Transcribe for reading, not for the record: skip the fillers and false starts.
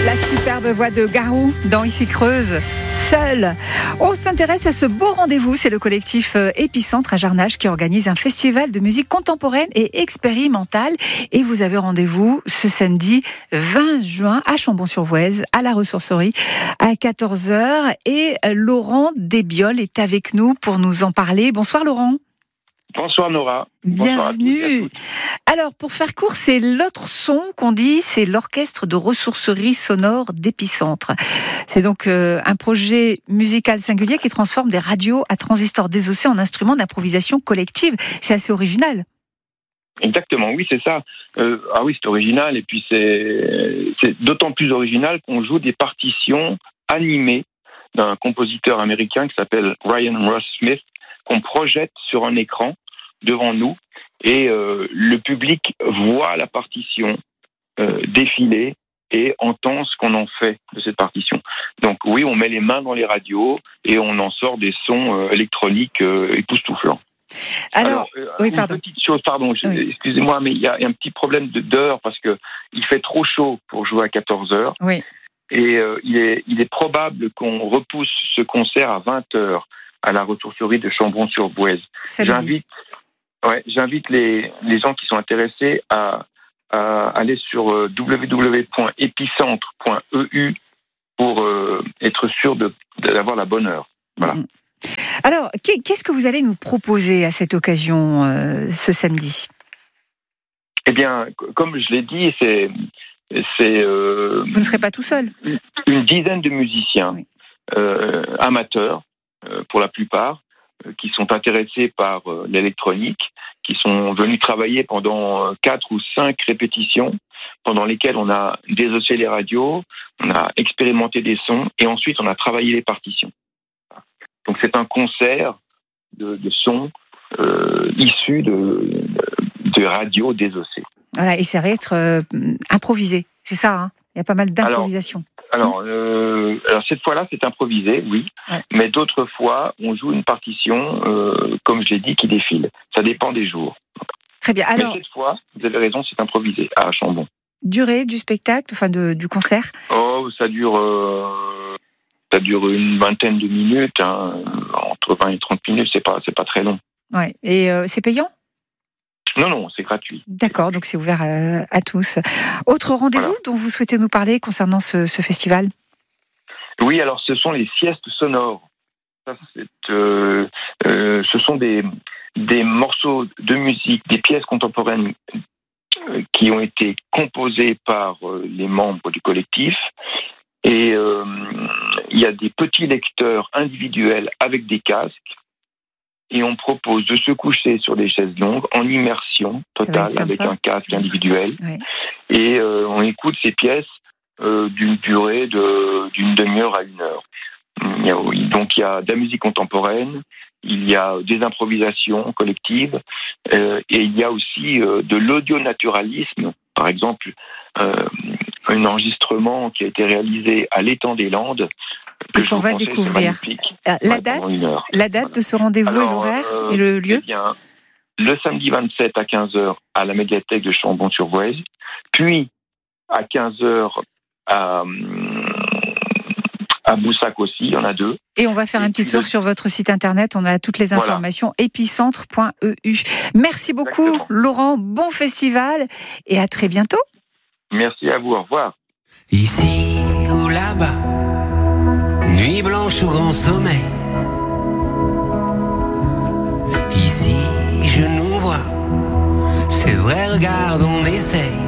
La superbe voix de Garou dans Ici Creuse, Seul. On s'intéresse à ce beau rendez-vous, c'est le collectif Épicentre à Jarnages qui organise un festival de musique contemporaine et expérimentale. Et vous avez rendez-vous ce samedi 20 juin à Chambon-sur-Voueize, à la Ressourcerie, à 14h. Et Laurent Desbioles est avec nous pour nous en parler. Bonsoir Laurent. Bonsoir Nora. Bienvenue. Alors, pour faire court, c'est l'autre son qu'on dit, c'est l'orchestre de ressourcerie sonore d'Épicentre. C'est donc un projet musical singulier qui transforme des radios à transistors désossés en instruments d'improvisation collective. C'est assez original. Exactement, oui, c'est ça. C'est original, et puis c'est d'autant plus original qu'on joue des partitions animées d'un compositeur américain qui s'appelle Ryan Ross Smith, qu'on projette sur un écran devant nous, et le public voit la partition défiler et entend ce qu'on en fait de cette partition. Donc oui, on met les mains dans les radios et on en sort des sons électroniques époustouflants. Alors oui, une petite chose, oui. Excusez-moi, mais il y a un petit problème d'heure parce que il fait trop chaud pour jouer à 14h. Oui. Et il est probable qu'on repousse ce concert à 20h à la ressourcerie de Chambon-sur-Voueize. J'invite les gens qui sont intéressés à aller sur www.epicentre.eu pour être sûr d'avoir la bonne heure. Voilà. Alors, qu'est-ce que vous allez nous proposer à cette occasion ce samedi ? Eh bien, comme je l'ai dit, c'est vous ne serez pas tout seul. Une dizaine de musiciens amateurs, pour la plupart, qui sont intéressés par l'électronique, qui sont venus travailler pendant 4 ou 5 répétitions, pendant lesquelles on a désossé les radios, on a expérimenté des sons, et ensuite on a travaillé les partitions. Donc c'est un concert de sons issus de radios désossées. Voilà, et ça va être improvisé, c'est ça, hein ? Il y a pas mal d'improvisation. Alors cette fois-là, c'est improvisé, oui. Ouais. Mais d'autres fois, on joue une partition, comme je l'ai dit, qui défile. Ça dépend des jours. Très bien. Alors, mais cette fois, vous avez raison, c'est improvisé à Chambon. Durée du spectacle, du concert ? Ça dure une vingtaine de minutes, entre 20 et 30 minutes. C'est pas très long. Ouais. Et c'est payant ? Non, c'est gratuit. D'accord, donc c'est ouvert à tous. Autre rendez-vous dont vous souhaitez nous parler concernant ce festival ? Oui, alors ce sont les siestes sonores. Ce sont des morceaux de musique, des pièces contemporaines qui ont été composées par les membres du collectif. Et il y a des petits lecteurs individuels avec des casques. Et on propose de se coucher sur des chaises longues en immersion totale avec un casque individuel. Oui. Et on écoute ces pièces d'une durée d'une demi-heure à 1 heure. Donc il y a de la musique contemporaine, il y a des improvisations collectives, et il y a aussi de l'audio-naturalisme. Par exemple, un enregistrement qui a été réalisé à l'étang des Landes, et qu'on va découvrir. La date de ce rendez-vous et l'horaire et le lieu ? Eh bien, le samedi 27 à 15h à la médiathèque de Chambon-sur-Voueize, puis à 15h à Boussac aussi, il y en a 2. Et on va faire un petit tour sur votre site internet, on a toutes les informations, epicentre.eu. Merci beaucoup. Exactement. Laurent, bon festival et à très bientôt. Merci à vous, au revoir. Ici ou là-bas, nuit blanche ou grand sommeil, ici je nous vois, c'est vrai, regarde, on essaye.